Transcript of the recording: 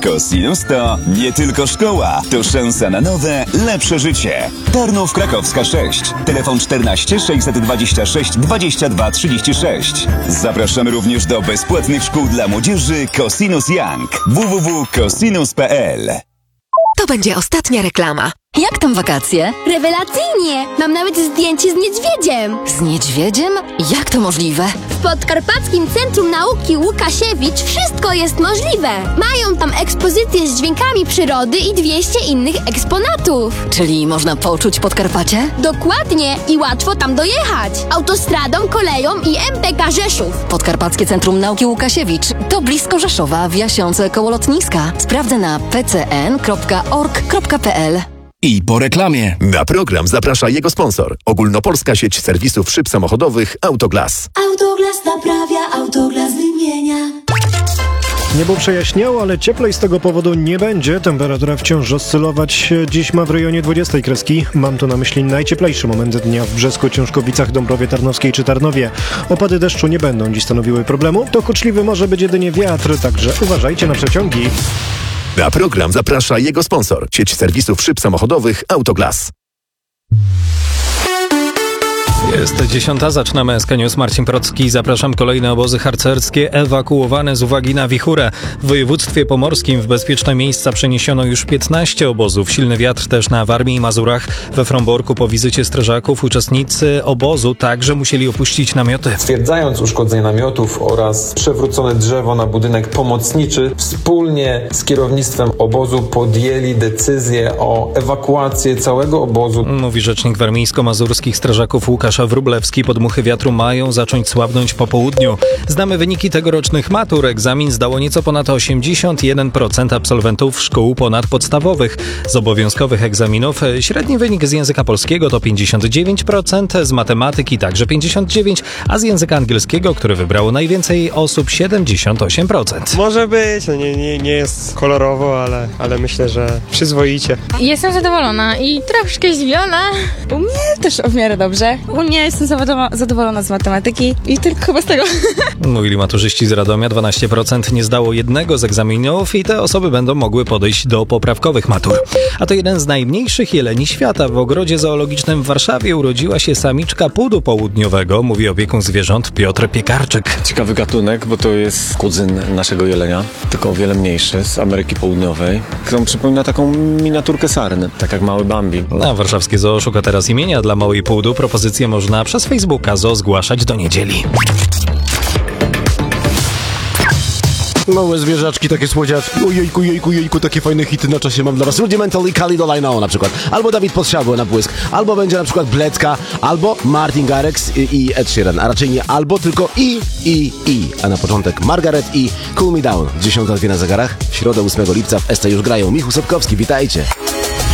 Cosinus to nie tylko szkoła, to szansa na nowe, lepsze życie. Tarnów Krakowska 6. Telefon 14 626 22 36. Zapraszamy również do bezpłatnych szkół dla młodzieży Cosinus Young. www.cosinus.pl. To będzie ostatnia reklama. Jak tam wakacje? Rewelacyjnie! Mam nawet zdjęcie z niedźwiedziem. Z niedźwiedziem? Jak to możliwe? W Podkarpackim Centrum Nauki Łukasiewicz wszystko jest możliwe. Mają tam ekspozycje z dźwiękami przyrody i 200 innych eksponatów. Czyli można poczuć Podkarpacie? Dokładnie i łatwo tam dojechać. Autostradą, koleją i MPK Rzeszów. Podkarpackie Centrum Nauki Łukasiewicz to blisko Rzeszowa, w Jasionce koło lotniska. Sprawdzę na pcn.org.pl. I po reklamie. Na program zaprasza jego sponsor. Ogólnopolska sieć serwisów szyb samochodowych Autoglas. Autoglas naprawia, Autoglas wymienia. Niebo przejaśniało, ale cieplej z tego powodu nie będzie. Temperatura wciąż oscylować dziś ma w rejonie 20 kreski. Mam tu na myśli najcieplejszy moment dnia w Brzesku, Ciążkowicach, Dąbrowie Tarnowskiej czy Tarnowie. Opady deszczu nie będą dziś stanowiły problemu. Dokuczliwy może być jedynie wiatr, także uważajcie na przeciągi. Na program zaprasza jego sponsor. Sieć serwisów szyb samochodowych Autoglas. Jest 10. Zaczynamy SK News. Marcin Procki. Zapraszam. Kolejne obozy harcerskie ewakuowane z uwagi na wichurę. W województwie pomorskim w bezpieczne miejsca przeniesiono już 15 obozów. Silny wiatr też na Warmii i Mazurach. We Fromborku po wizycie strażaków uczestnicy obozu także musieli opuścić namioty. Stwierdzając uszkodzenie namiotów oraz przewrócone drzewo na budynek pomocniczy, wspólnie z kierownictwem obozu podjęli decyzję o ewakuacji całego obozu. Mówi rzecznik warmińsko-mazurskich strażaków Łukasz Wróblewski. Podmuchy wiatru mają zacząć słabnąć po południu. Znamy wyniki tegorocznych matur. Egzamin zdało nieco ponad 81% absolwentów szkół ponadpodstawowych. Z obowiązkowych egzaminów średni wynik z języka polskiego to 59%, z matematyki także 59%, a z języka angielskiego, który wybrało najwięcej osób, 78%. Może być, nie jest kolorowo, ale myślę, że przyzwoicie. Jestem zadowolona i troszkę zdziwiona. U mnie też w miarę dobrze. Ogólnie jestem zadowolona z matematyki i tylko chyba z tego. Mówili maturzyści z Radomia. 12% nie zdało jednego z egzaminów i te osoby będą mogły podejść do poprawkowych matur. A to jeden z najmniejszych jeleni świata. W ogrodzie zoologicznym w Warszawie urodziła się samiczka pudu południowego, mówi opiekun zwierząt Piotr Piekarczyk. Ciekawy gatunek, bo to jest kuzyn naszego jelenia, tylko o wiele mniejszy, z Ameryki Południowej. On przypomina taką miniaturkę sarny, tak jak mały Bambi. A warszawskie zoo szuka teraz imienia dla małej pudu. Propozycje można przez Facebooka zoo zgłaszać do niedzieli. Małe zwierzaczki, takie słodziaczki. Ojejku, takie fajne hity na czasie mam dla was. Rudimental i Khalid Olajno na przykład. Albo Dawid Podsiadło na błysk. Albo będzie na przykład Bledka. Albo Martin Garrix i Ed Sheeran. A raczej nie albo, tylko i. A na początek Margaret i Cool Me Down. 10:02 na zegarach. W środę 8 lipca w SC już grają. Michał Sotkowski, witajcie.